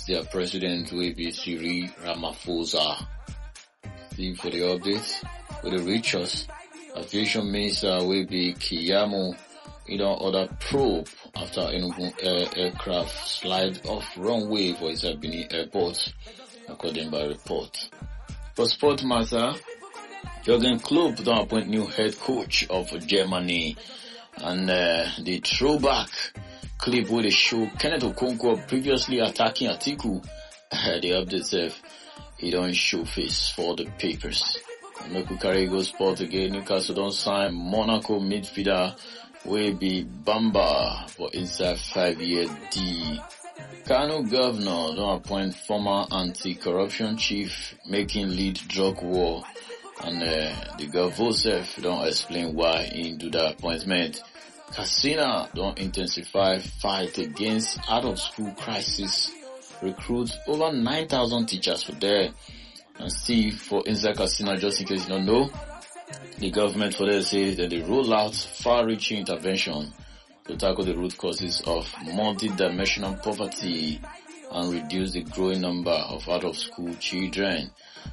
their president will be Cyril Ramaphosa. See for the updates, for the reach us, aviation minister will be Kiyamo. He don't order probe after Enugu aircraft slide off runway for Isabini Airport, according by report. For sport matter, Jurgen Klopp don't appoint new head coach of Germany, and the throwback clip where they show Kenneth Okonkwo previously attacking Atiku, the update says he don't show face for the papers. Make we carry go sport again. Newcastle don't sign Monaco midfielder will be Bamba for inside 5-year deal. Kano governor don't appoint former anti-corruption chief making lead drug war, and the Gavosef don't explain why he do that appointment. Katsina don't intensify fight against out-of-school crisis, recruit over 9,000 teachers for there. And see for inside Katsina, just in case you don't know, the government for there says that they roll out far-reaching intervention to tackle the root causes of multi-dimensional poverty and reduce the growing number of out-of-school children.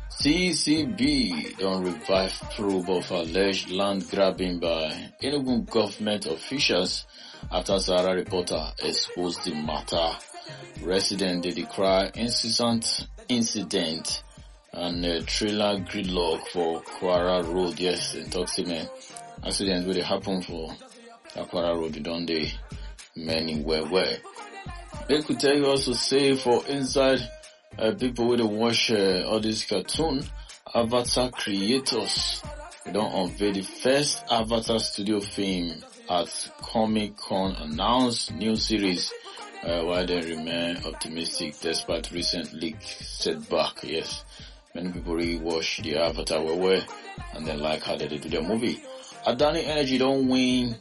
CCB don't revive probe of alleged land grabbing by Enugu government officials after Sahara reporter exposed the matter. Residents they decry incessant incident and trailer gridlock for Kwara Road. Yes, in Toximen. Accidents will happen for Kwara Road, don't they? Many where. They could tell you also say for inside people with watch all these cartoon, Avatar creators. They don't unveil the first Avatar studio film at Comic Con, announced new series while they remain optimistic despite recent leak setback. Yes. Many people really watch the Avatar well, and they like how they do their movie. Adani Energy don't win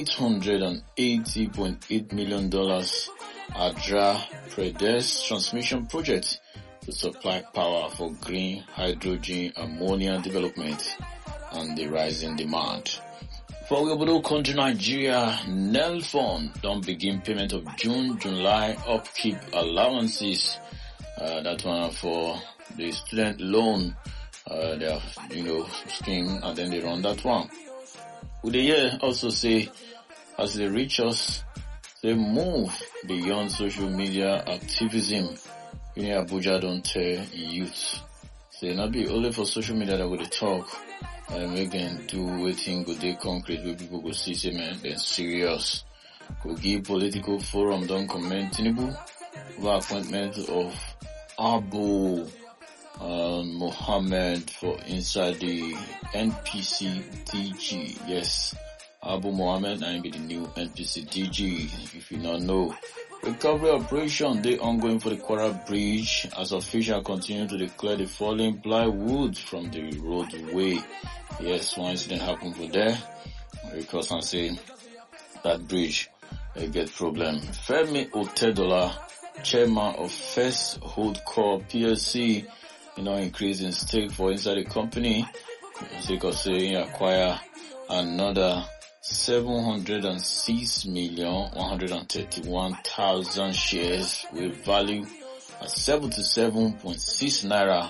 $880.8 million Adra Pradesh transmission project to supply power for green hydrogen ammonia development and the rising demand. For Obodo country Nigeria, NEL Fund don't begin payment of June, July upkeep allowances. That one for the student loan, their, scheme, and then they run that one. Would the year also say, as they reach us, they move beyond social media activism. Abuja don't tell youth. Say not be only for social media that we talk, and we can do waiting good day concrete where people go see say man, then serious. Go give political forum don't comment Tinubu over appointment of Abu Mohammed for inside the NPC DG. Yes, Abu Mohammed now be the new NPC DG. If you not know, recovery operation they ongoing for the Kwara Bridge as officials continue to declare the falling plywood from the roadway. Yes, one incident happened for there because I say that bridge they get problem. Femi Otedola, chairman of First Holdco PLC, increase in stake for inside the company. Because he acquire another 706,131,000 shares with value at 77.6 naira,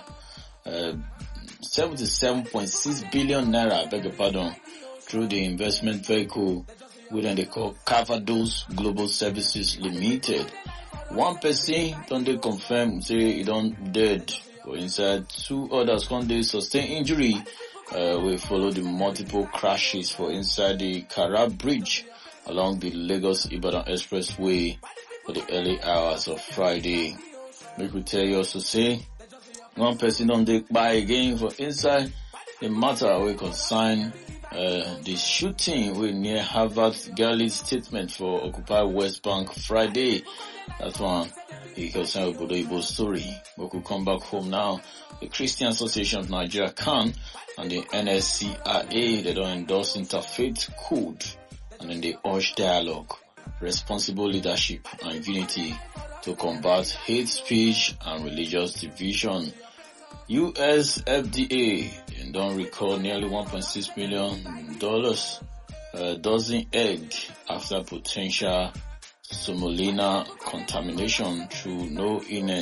77.6 billion naira, I beg your pardon, through the investment vehicle within they call Cavados Global Services Limited. One person don't they confirm say he don't dead, but inside two others can they sustain injury. We follow the multiple crashes for inside the Kara Bridge along the Lagos-Ibadan Expressway for the early hours of Friday. We could tell you also say one person don't take by again for inside the matter we concern the shooting with near Harvard Galley statement for Occupy West Bank Friday. That one he concerned with Bodo story. We could come back home now. The Christian Association of Nigeria CAN and the NSCIA they don't endorse interfaith code, and then they urge dialogue, responsible leadership and unity to combat hate speech and religious division. US FDA don't record nearly $1.6 million dozen egg after potential Salmonella contamination through no illness